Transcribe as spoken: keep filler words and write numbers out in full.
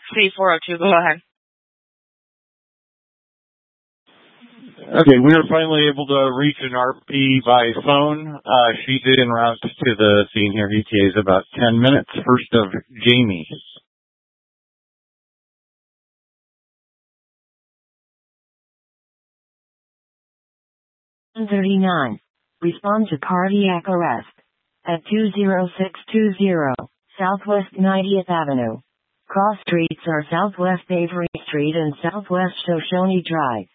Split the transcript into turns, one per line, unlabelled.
C four oh two, go ahead.
Okay, we were finally able to reach an R P by phone. Uh, she's en route to the scene here. E T A is about ten minutes. First of Jamie.
thirty-nine. Respond to cardiac arrest at two zero six two zero Southwest ninetieth Avenue. Cross streets are Southwest Avery Street and Southwest Shoshone Drive.